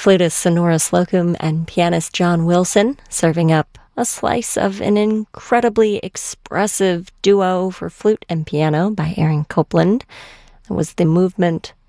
Flutist Sonora Slocum and pianist John Wilson serving up a slice of an incredibly expressive duo for flute and piano by Aaron Copland. It was the movement